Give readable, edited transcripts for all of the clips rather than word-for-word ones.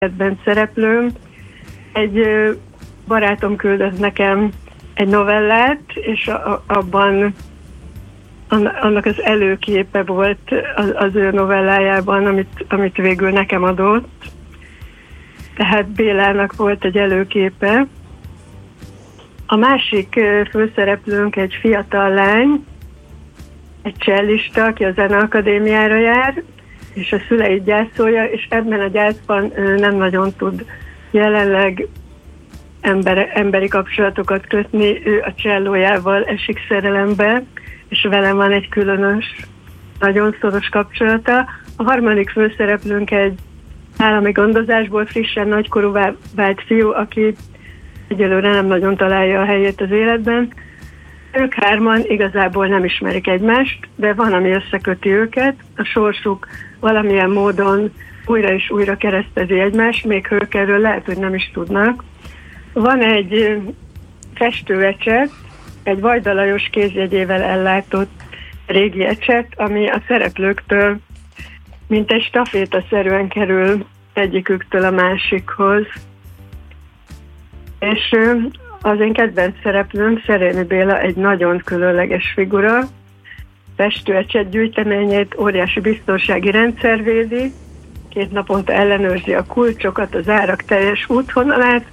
kedvenc szereplőm. Egy barátom küldött nekem egy novellát, és abban annak az előképe volt az ő novellájában, amit végül nekem adott. Tehát Bélának volt egy előképe. A másik főszereplőnk egy fiatal lány, egy csellista, aki a Zeneakadémiára jár, és a szüleit gyászolja, és ebben a gyászban nem nagyon tud jelenleg emberi kapcsolatokat kötni. Ő a csellójával esik szerelembe, és velem van egy különös, nagyon szoros kapcsolata. A harmadik főszereplőnk egy állami gondozásból frissen nagykorúvá vált fiú, aki egyelőre nem nagyon találja a helyét az életben. Ők hárman igazából nem ismerik egymást, de van, ami összeköti őket. A sorsuk valamilyen módon újra és újra keresztezi egymást, még ők erről lehet, hogy nem is tudnak. Van egy festőecset, egy Vajda Lajos kézjegyével ellátott régi ecset, ami a szereplőktől mint egy stafétaszerűen kerül egyiküktől a másikhoz. És az én kedvenc szereplőm, Szerémi Béla, egy nagyon különleges figura. Festőecset gyűjteményét óriási biztonsági rendszer védi, 2 naponta ellenőrzi a kulcsokat, az árak teljes útvonalát,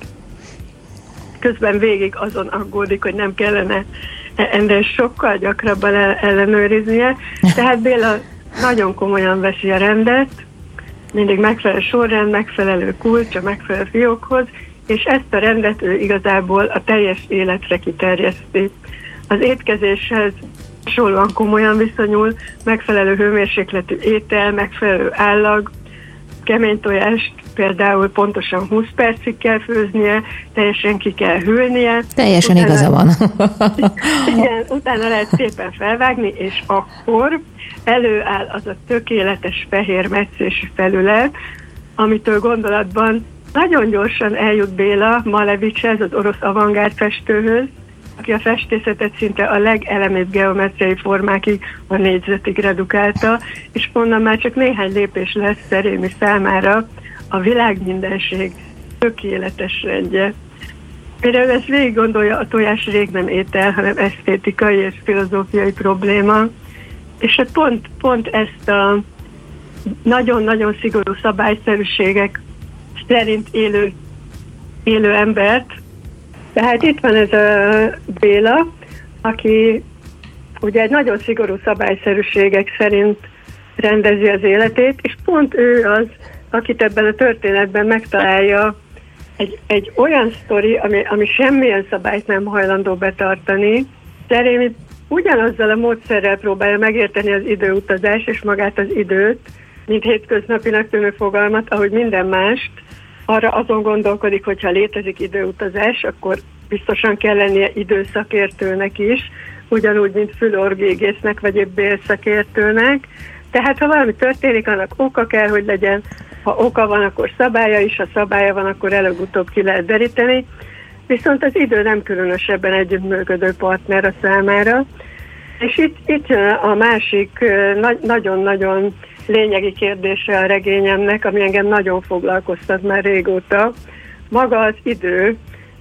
közben végig azon aggódik, hogy nem kellene ennél sokkal gyakrabban ellenőriznie. Tehát Béla nagyon komolyan veszi a rendet, mindig megfelelő sorrend, megfelelő kulcs a megfelelő fiókhoz, és ezt a rendet ő igazából a teljes életre kiterjeszti. Az étkezéshez hasonlóan komolyan viszonyul, megfelelő hőmérsékletű étel, megfelelő állag, kemény tojást például pontosan 20 percig kell főznie, teljesen ki kell hűlnie. Teljesen igaza van. Igen, utána lehet szépen felvágni, és akkor előáll az a tökéletes fehér metszési felület, amitől gondolatban nagyon gyorsan eljut Béla Malevicshez, az orosz avantgárd festőhöz, aki a festészetet szinte a legelemibb geometriai formákig, a négyzetig redukálta, és onnan már csak néhány lépés lesz Szerémi számára a világmindenség tökéletes rendje. Például ezt végig gondolja, a tojás rég nem étel, hanem esztétikai és filozófiai probléma, és hát pont ezt a nagyon-nagyon szigorú szabályszerűségek szerint élő embert. Tehát itt van ez a Béla, aki ugye egy nagyon szigorú szabályszerűségek szerint rendezi az életét, és pont ő az, akit ebben a történetben megtalálja egy olyan sztori, ami semmilyen szabályt nem hajlandó betartani. Szerémi ugyanazzal a módszerrel próbálja megérteni az időutazás és magát az időt, mint hétköznapinak tűnő fogalmat, ahogy minden mást. Arra azon gondolkodik, hogy ha létezik időutazás, akkor biztosan kell lennie időszakértőnek is, ugyanúgy, mint fülorgégésznek, vagy épp bélszakértőnek. Tehát ha valami történik, annak oka kell, hogy legyen. Ha oka van, akkor szabálya is, ha szabálya van, akkor előbb-utóbb ki lehet deríteni. Viszont az idő nem különösebben együttműködő partner a számára. És itt jön a másik nagyon-nagyon lényegi kérdése a regényemnek, ami engem nagyon foglalkoztat már régóta. Maga az idő,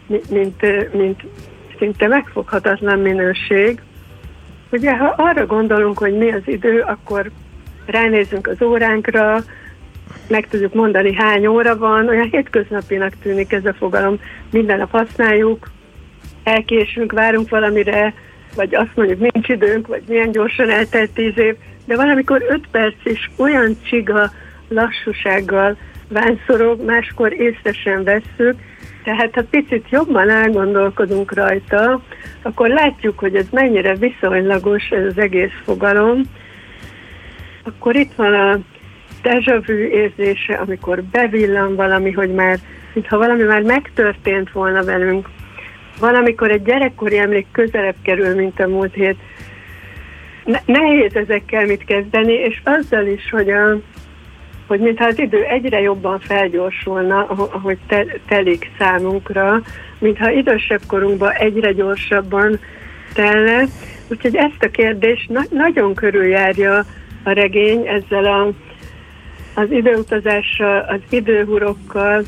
mint szinte megfoghatatlan minőség. Ugye, ha arra gondolunk, hogy mi az idő, akkor ránézzünk az óránkra, meg tudjuk mondani, hány óra van, olyan hétköznapinak tűnik ez a fogalom. Minden nap használjuk, elkésünk, várunk valamire, vagy azt mondjuk, nincs időnk, vagy milyen gyorsan eltelt 10 év, de valamikor 5 perc is olyan csiga lassúsággal vánszorog, máskor észre sem vesszük, tehát ha picit jobban elgondolkodunk rajta, akkor látjuk, hogy ez mennyire viszonylagos ez az egész fogalom. Akkor itt van a déjà vu érzése, amikor bevillan valami, hogy mintha valami már megtörtént volna velünk. Valamikor egy gyerekkori emlék közelebb kerül, mint a múlt hét. Nehéz ezekkel mit kezdeni, és azzal is, hogy mintha az idő egyre jobban felgyorsulna, ahogy telik számunkra, mintha idősebb korunkban egyre gyorsabban telne. Úgyhogy ezt a kérdést nagyon körüljárja a regény ezzel az időutazással, az időhurokkal,